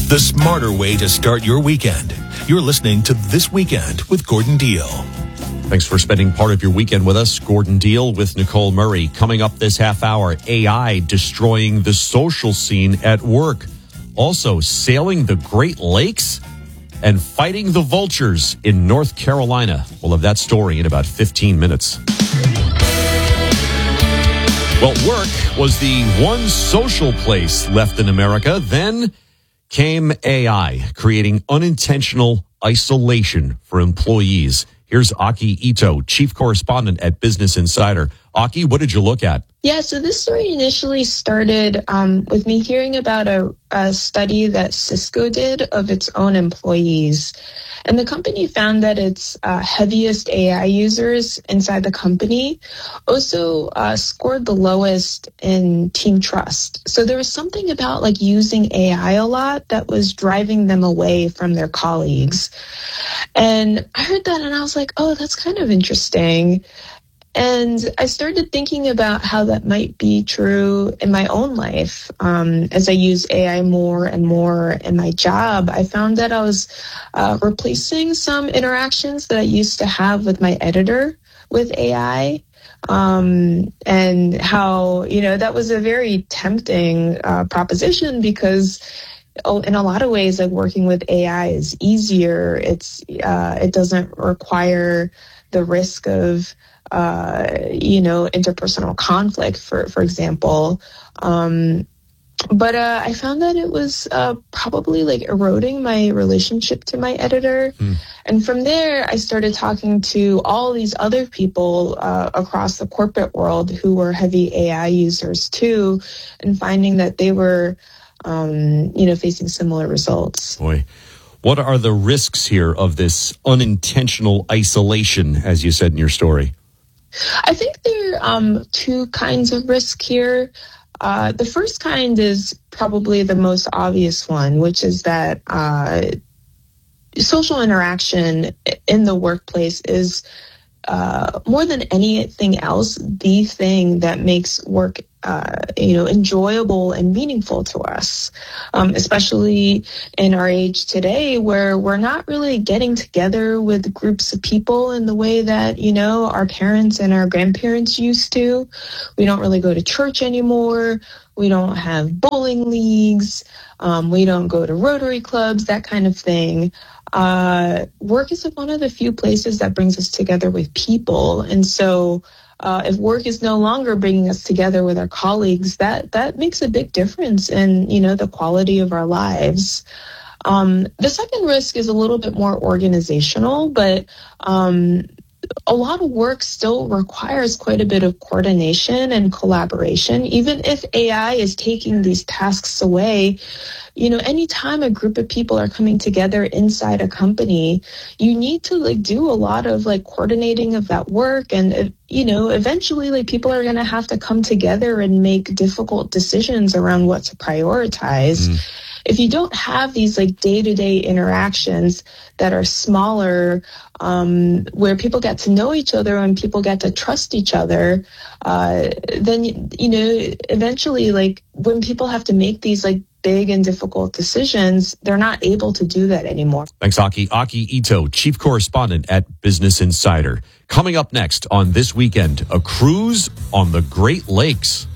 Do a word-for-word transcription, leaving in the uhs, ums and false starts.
the smarter way to start your weekend. You're listening to This Weekend with Gordon Deal. Thanks for spending part of your weekend with us. Gordon Deal with Nicole Murray. Coming up this half hour, A I destroying the social scene at work. Also, sailing the Great Lakes and fighting the vultures in North Carolina. We'll have that story in about fifteen minutes. Well, work was the one social place left in America. Then came A I, creating unintentional isolation for employees. Here's Aki Ito, chief correspondent at Business Insider. Aki, what did you look at? Yeah, so this story initially started um, with me hearing about a, a study that Cisco did of its own employees. And the company found that its uh, heaviest A I users inside the company also uh, scored the lowest in team trust. So there was something about like using A I a lot that was driving them away from their colleagues. And I heard that and I was like, oh, that's kind of interesting. And I started thinking about how that might be true in my own life. Um, as I use A I more and more in my job, I found that I was uh, replacing some interactions that I used to have with my editor with A I. Um, and how, you know, that was a very tempting uh, proposition because in a lot of ways, like working with A I is easier. It's uh, it doesn't require the risk of uh, you know, interpersonal conflict, for, for example. Um, but uh, I found that it was uh, probably like eroding my relationship to my editor. Mm. And from there, I started talking to all these other people uh, across the corporate world who were heavy A I users too, and finding that they were, um, you know, facing similar results. Boy. What are the risks here of this unintentional isolation, as you said in your story? I think there are um, two kinds of risk here. Uh, the first kind is probably the most obvious one, which is that uh, social interaction in the workplace is uh, more than anything else the thing that makes work Uh, you know, enjoyable and meaningful to us, um, especially in our age today where we're not really getting together with groups of people in the way that, you know, our parents and our grandparents used to. We don't really go to church anymore. We don't have bowling leagues. Um, we don't go to Rotary clubs, that kind of thing. Uh, work is one of the few places that brings us together with people. And so Uh, if work is no longer bringing us together with our colleagues, that that makes a big difference in, you know, the quality of our lives. Um, the second risk is a little bit more organizational, but um, a lot of work still requires quite a bit of coordination and collaboration. Even if A I is taking these tasks away, you know, anytime a group of people are coming together inside a company, you need to like do a lot of like coordinating of that work. And, uh, you know, eventually like people are going to have to come together and make difficult decisions around what to prioritize. Mm. If you don't have these like day-to-day interactions that are smaller, um, where people get to know each other and people get to trust each other, uh, then, you know, eventually like when people have to make these like big and difficult decisions, they're not able to do that anymore. Thanks, Aki. Aki Ito, chief correspondent at Business Insider. Coming up next on This Weekend, a cruise on the Great Lakes.